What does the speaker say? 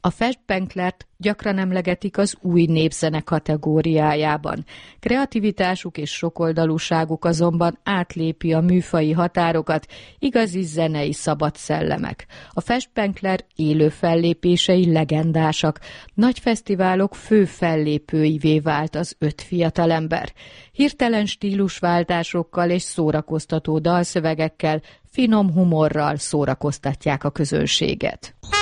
A Festbanklert gyakran emlegetik az új népzene kategóriájában. Kreativitásuk és sokoldalúságuk azonban átlépi a műfaji határokat, igazi zenei szabad szellemek. A Festbankler élő fellépései legendásak, nagy fesztiválok fő fellépőivé vált az 5 fiatalember. Hirtelen stílusváltásokkal és szórakoztató dalszövegekkel, finom humorral szórakoztatják a közönséget.